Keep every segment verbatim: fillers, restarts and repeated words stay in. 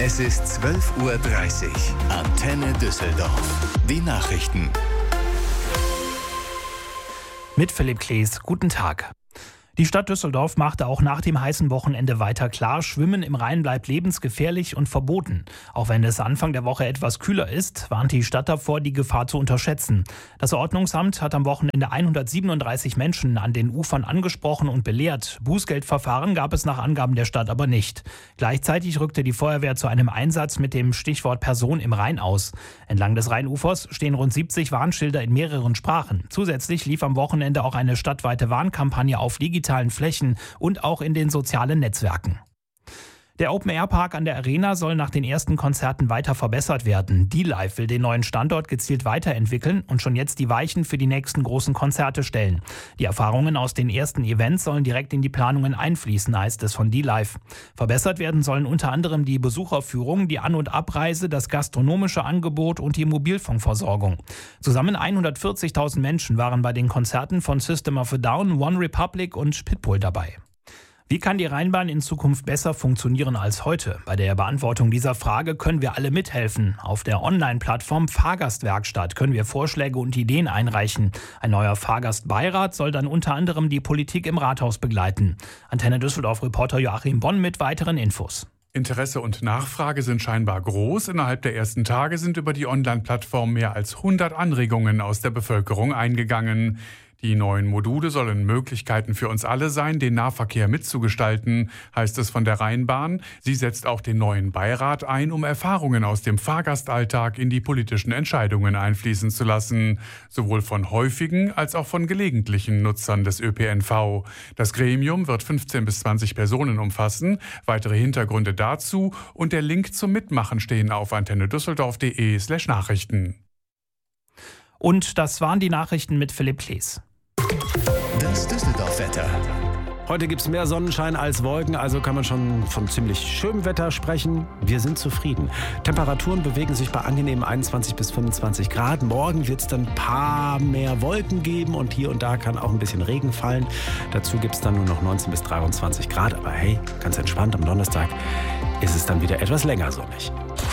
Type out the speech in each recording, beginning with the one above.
Es ist zwölf Uhr dreißig. Antenne Düsseldorf. Die Nachrichten. Mit Philipp Klees, guten Tag. Die Stadt Düsseldorf machte auch nach dem heißen Wochenende weiter klar, Schwimmen im Rhein bleibt lebensgefährlich und verboten. Auch wenn es Anfang der Woche etwas kühler ist, warnt die Stadt davor, die Gefahr zu unterschätzen. Das Ordnungsamt hat am Wochenende hundertsiebenunddreißig Menschen an den Ufern angesprochen und belehrt. Bußgeldverfahren gab es nach Angaben der Stadt aber nicht. Gleichzeitig rückte die Feuerwehr zu einem Einsatz mit dem Stichwort Person im Rhein aus. Entlang des Rheinufers stehen rund siebzig Warnschilder in mehreren Sprachen. Zusätzlich lief am Wochenende auch eine stadtweite Warnkampagne auf digitalen Flächen und auch in den sozialen Netzwerken. Der Open-Air-Park an der Arena soll nach den ersten Konzerten weiter verbessert werden. D-Live will den neuen Standort gezielt weiterentwickeln und schon jetzt die Weichen für die nächsten großen Konzerte stellen. Die Erfahrungen aus den ersten Events sollen direkt in die Planungen einfließen, heißt es von D-Live. Verbessert werden sollen unter anderem die Besucherführung, die An- und Abreise, das gastronomische Angebot und die Mobilfunkversorgung. Zusammen hundertvierzigtausend Menschen waren bei den Konzerten von System of a Down, One Republic und Pitbull dabei. Wie kann die Rheinbahn in Zukunft besser funktionieren als heute? Bei der Beantwortung dieser Frage können wir alle mithelfen. Auf der Online-Plattform Fahrgastwerkstatt können wir Vorschläge und Ideen einreichen. Ein neuer Fahrgastbeirat soll dann unter anderem die Politik im Rathaus begleiten. Antenne Düsseldorf-Reporter Joachim Bonn mit weiteren Infos. Interesse und Nachfrage sind scheinbar groß. Innerhalb der ersten Tage sind über die Online-Plattform mehr als hundert Anregungen aus der Bevölkerung eingegangen. Die neuen Module sollen Möglichkeiten für uns alle sein, den Nahverkehr mitzugestalten, heißt es von der Rheinbahn. Sie setzt auch den neuen Beirat ein, um Erfahrungen aus dem Fahrgastalltag in die politischen Entscheidungen einfließen zu lassen. Sowohl von häufigen als auch von gelegentlichen Nutzern des Ö P N V. Das Gremium wird fünfzehn bis zwanzig Personen umfassen. Weitere Hintergründe dazu und der Link zum Mitmachen stehen auf antennedüsseldorf.de slash Nachrichten. Und das waren die Nachrichten mit Philipp Klees. Das Düsseldorf-Wetter. Heute gibt es mehr Sonnenschein als Wolken, also kann man schon von ziemlich schönem Wetter sprechen. Wir sind zufrieden. Temperaturen bewegen sich bei angenehmen einundzwanzig bis fünfundzwanzig Grad. Morgen wird es dann ein paar mehr Wolken geben und hier und da kann auch ein bisschen Regen fallen. Dazu gibt es dann nur noch neunzehn bis dreiundzwanzig Grad. Aber hey, ganz entspannt, am Donnerstag ist es dann wieder etwas länger sonnig.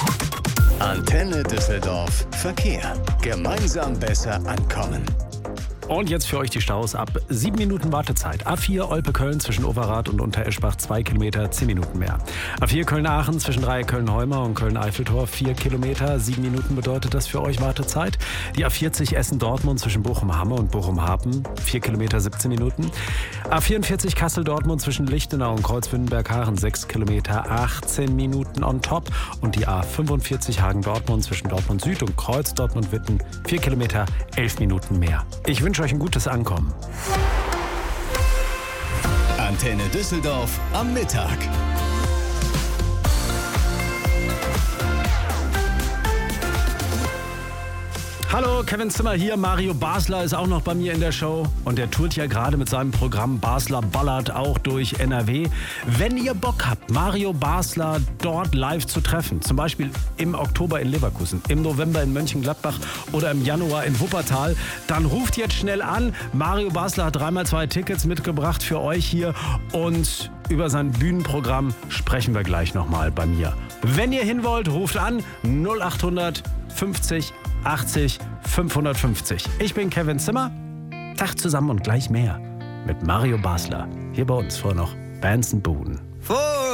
Antenne Düsseldorf Verkehr. Gemeinsam besser ankommen. Und jetzt für euch die Staus ab sieben Minuten Wartezeit. A vier Olpe-Köln zwischen Overath und Untereschbach zwei Kilometer, zehn Minuten mehr. A vier Köln-Aachen zwischen Dreieck Köln-Heumer und Köln-Eiffeltor vier Kilometer, sieben Minuten bedeutet das für euch Wartezeit. Die A vierzig Essen-Dortmund zwischen Bochum-Hamme und Bochum-Hapen vier Kilometer, siebzehn Minuten. A vierundvierzig Kassel-Dortmund zwischen Lichtenau und Kreuzwindenberg-Haaren sechs Kilometer, achtzehn Minuten on top. Und die A fünfundvierzig Hagen-Dortmund zwischen Dortmund Süd und Kreuz-Dortmund-Witten vier Kilometer, elf Minuten mehr. Ich wünsche euch ein gutes Ankommen. Antenne Düsseldorf am Mittag. Hallo, Kevin Zimmer hier. Mario Basler ist auch noch bei mir in der Show. Und der tourt ja gerade mit seinem Programm Basler ballert auch durch N R W. Wenn ihr Bock habt, Mario Basler dort live zu treffen, zum Beispiel im Oktober in Leverkusen, im November in Mönchengladbach oder im Januar in Wuppertal, dann ruft jetzt schnell an. Mario Basler hat dreimal zwei Tickets mitgebracht für euch hier. Und über sein Bühnenprogramm sprechen wir gleich nochmal bei mir. Wenn ihr hin wollt, ruft an null acht fünfzig achtzig fünfhundertfünfzig. Ich bin Kevin Zimmer. Tag zusammen und gleich mehr mit Mario Basler. Hier bei uns vor noch Bands and Buden.